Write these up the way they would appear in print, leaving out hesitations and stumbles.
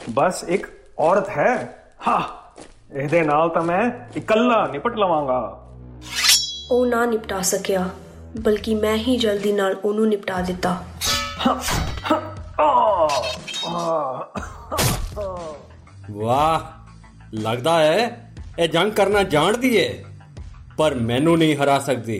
बस एक औरत है। हाँ, ਇਹਦੇ ਨਾਲ ਤਾਂ ਮੈਂ ਇਕੱਲਾ ਨਿਪਟ ਲਵਾਂਗਾ। ਉਹ ਨਾ ਨਿਪਟਾ ਸਕਿਆ, ਬਲਕਿ ਮੈਂ ਹੀ ਜਲਦੀ ਨਾਲ ਉਹਨੂੰ ਨਿਪਟਾ ਦਿੱਤਾ। वाह, लगता है ये जंग करना जानती है, पर मैनू नहीं हरा सकती।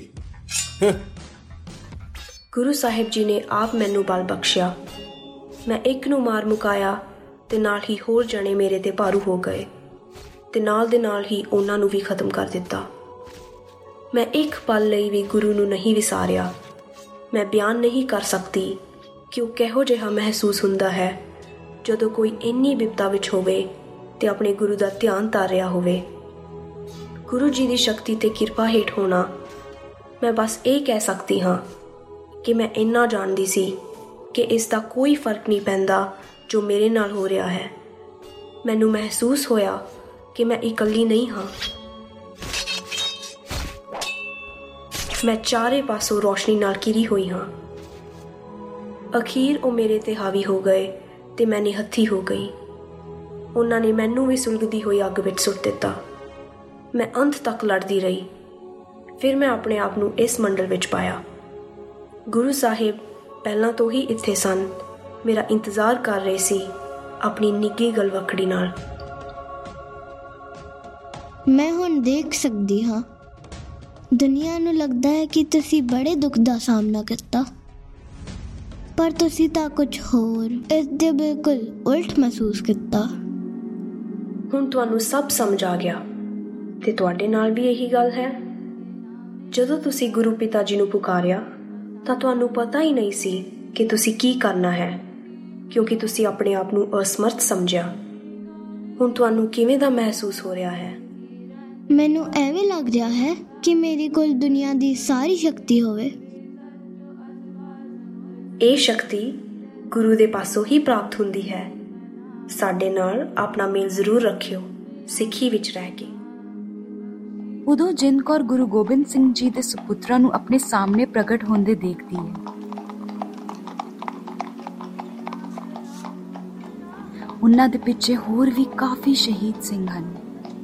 ਗੁਰੂ ਸਾਹਿਬ ਜੀ ਨੇ ਆਪ ਮੈਨੂੰ ਬਲ ਬਖਸ਼ਿਆ। ਮੈਂ ਇੱਕ ਨੂੰ ਮਾਰ ਮੁਕਾਇਆ ਤੇ ਨਾਲ ਹੀ ਹੋਰ ਜਣੇ ਮੇਰੇ ਤੇ ਭਾਰੂ ਹੋ ਗਏ ਤੇ ਨਾਲ ਦੇ ਨਾਲ ਹੀ ਉਹਨਾਂ ਨੂੰ ਵੀ ਖਤਮ ਕਰ ਦਿੱਤਾ। ਮੈਂ ਇੱਕ ਪਲ ਲਈ ਵੀ ਗੁਰੂ ਨੂੰ ਨਹੀਂ ਵਿਸਾਰਿਆ। ਮੈਂ ਬਿਆਨ ਨਹੀਂ ਕਰ ਸਕਦੀ ਕਿ ਉਹ ਕਿਹੋ ਜਿਹਾ ਮਹਿਸੂਸ ਹੁੰਦਾ ਹੈ ਜਦੋਂ ਕੋਈ ਇੰਨੀ ਬਿਪਤਾ ਵਿੱਚ ਹੋਵੇ ਤੇ ਆਪਣੇ ਗੁਰੂ ਦਾ ਧਿਆਨ ਧਰ ਰਿਹਾ ਹੋਵੇ। ਗੁਰੂ ਜੀ ਦੀ ਸ਼ਕਤੀ ਤੇ ਕਿਰਪਾ ਹੇਠ ਹੋਣਾ। ਮੈਂ ਬਸ ਇਹ ਕਹਿ ਸਕਦੀ ਹਾਂ ਕਿ ਮੈਂ ਇੰਨਾ ਜਾਣਦੀ ਸੀ ਕਿ ਇਸ ਦਾ ਕੋਈ ਫਰਕ ਨਹੀਂ ਪੈਂਦਾ ਜੋ ਮੇਰੇ ਨਾਲ ਹੋ ਰਿਹਾ ਹੈ। ਮੈਨੂੰ ਮਹਿਸੂਸ ਹੋਇਆ ਕਿ ਮੈਂ ਇਕੱਲੀ ਨਹੀਂ ਹਾਂ। ਮੈਂ ਚਾਰੇ ਪਾਸੋਂ ਰੋਸ਼ਨੀ ਨਾਲ ਘਿਰੀ ਹੋਈ ਹਾਂ। ਅਖੀਰ ਉਹ ਮੇਰੇ ਤੇ ਹਾਵੀ ਹੋ ਗਏ ਤੇ ਮੈਂ ਨਿਹੱਥੀ ਹੋ ਗਈ। ਉਹਨਾਂ ਨੇ ਮੈਨੂੰ ਵੀ ਸੁਲਗਦੀ ਹੋਈ ਅੱਗ ਵਿੱਚ ਸੁੱਟ ਦਿੱਤਾ। ਮੈਂ ਅੰਤ ਤੱਕ ਲੜਦੀ ਰਹੀ। ਫਿਰ ਮੈਂ ਆਪਣੇ ਆਪ ਨੂੰ ਇਸ ਮੰਡਲ ਵਿੱਚ ਪਾਇਆ। ਗੁਰੂ ਸਾਹਿਬ ਪਹਿਲਾਂ ਤੋਂ ਹੀ ਇੱਥੇ ਸਨ, ਮੇਰਾ ਇੰਤਜ਼ਾਰ ਕਰ ਰਹੇ ਸੀ ਆਪਣੀ ਨਿੱਘੀ ਗਲਵੱਕੜੀ ਨਾਲ। ਮੈਂ ਹੁਣ ਦੇਖ ਸਕਦੀ ਹਾਂ, ਦੁਨੀਆ ਨੂੰ ਲੱਗਦਾ ਹੈ ਕਿ ਤੁਸੀਂ ਬੜੇ ਦੁੱਖ ਦਾ ਸਾਹਮਣਾ ਕੀਤਾ, ਪਰ ਤੁਸੀਂ ਤਾਂ ਕੁਝ ਹੋਰ, ਇਸ ਦੇ ਬਿਲਕੁਲ ਉਲਟ ਮਹਿਸੂਸ ਕੀਤਾ। ਹੁਣ ਤੁਹਾਨੂੰ ਸਭ ਸਮਝ ਆ ਗਿਆ ਤੇ ਤੁਹਾਡੇ ਨਾਲ ਵੀ ਇਹੀ ਗੱਲ ਹੈ। ਜਦੋਂ ਤੁਸੀਂ ਗੁਰੂ ਪਿਤਾ ਜੀ ਨੂੰ ਪੁਕਾਰਿਆ ਤਾਂ ਤੁਹਾਨੂੰ ਪਤਾ ਹੀ ਨਹੀਂ ਸੀ ਕਿ ਤੁਸੀਂ ਕੀ ਕਰਨਾ ਹੈ, ਕਿਉਂਕਿ ਤੁਸੀਂ ਆਪਣੇ ਆਪ ਨੂੰ ਅਸਮਰਥ ਸਮਝਿਆ। ਹੁਣ ਤੁਹਾਨੂੰ ਕਿਵੇਂ ਦਾ ਮਹਿਸੂਸ ਹੋ ਰਿਹਾ ਹੈ? ਮੈਨੂੰ ਐਵੇਂ ਲੱਗ ਰਿਹਾ ਹੈ ਕਿ ਮੇਰੇ ਕੋਲ ਦੁਨੀਆ ਦੀ ਸਾਰੀ ਸ਼ਕਤੀ ਹੋਵੇ। ਇਹ ਸ਼ਕਤੀ ਗੁਰੂ ਦੇ ਪਾਸੋਂ ਹੀ ਪ੍ਰਾਪਤ ਹੁੰਦੀ ਹੈ। ਸਾਡੇ ਨਾਲ ਆਪਣਾ ਮੇਲ ਜ਼ਰੂਰ ਰੱਖਿਓ, ਸਿੱਖੀ ਵਿੱਚ ਰਹਿ ਕੇ। ਉਦੋਂ ਜਿੰਦ ਕੌਰ ਗੁਰੂ ਗੋਬਿੰਦ ਸਿੰਘ ਜੀ ਦੇ ਸੁਪੁੱਤਰਾਂ ਨੂੰ ਆਪਣੇ ਸਾਹਮਣੇ ਪ੍ਰਗਟ ਹੁੰਦੇ ਦੇਖਦੀ ਹੈ। ਉਹਨਾਂ ਦੇ ਪਿੱਛੇ ਹੋਰ ਵੀ ਕਾਫੀ ਸ਼ਹੀਦ ਸਿੰਘ ਹਨ।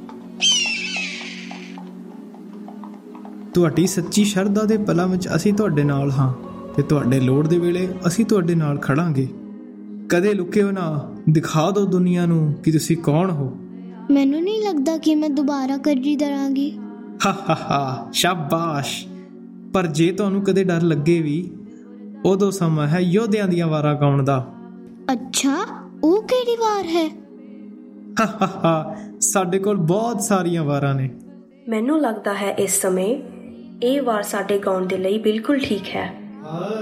ਤੁਹਾਡੀ ਸੱਚੀ ਸ਼ਰਧਾ ਦੇ ਪਲਾਂ ਵਿੱਚ ਅਸੀਂ ਤੁਹਾਡੇ ਨਾਲ ਹਾਂ ਤੇ ਤੁਹਾਡੇ ਲੋੜ ਦੇ ਵੇਲੇ ਅਸੀਂ ਤੁਹਾਡੇ ਨਾਲ ਖੜਾਂਗੇ। ਕਦੇ ਲੁਕਿਓ ਨਾ, ਦਿਖਾ ਦਿਓ ਦੁਨੀਆ ਨੂੰ ਕਿ ਤੁਸੀਂ ਕੌਣ ਹੋ। ਮੈਨੂੰ ਨਹੀਂ ਲੱਗਦਾ ਕਿ ਮੈਂ ਦੁਬਾਰਾ ਕਰਜ਼ੀ ਦਰਾਂਗੀ। ਸ਼ਾਬਾਸ਼। ਪਰ ਜੇ ਤੁਹਾਨੂੰ ਕਦੇ ਡਰ ਲੱਗੇ ਵੀ, ਉਦੋਂ ਸਮਾਂ ਹੈ ਯੋਧਿਆਂ ਦੀਆਂ ਵਾਰਾਂ ਗਾਉਣ ਦਾ। ਅੱਛਾ, ਉਹ ਕਿਹੜੀ ਵਾਰ ਹੈ? ਸਾਡੇ ਕੋਲ ਬਹੁਤ ਸਾਰੀਆਂ ਵਾਰਾਂ ਨੇ। ਮੈਨੂੰ ਲੱਗਦਾ ਹੈ ਇਸ ਸਮੇਂ ਇਹ ਵਾਰ ਸਾਡੇ ਗਾਉਣ ਦੇ ਲਈ ਬਿਲਕੁਲ ਠੀਕ ਹੈ।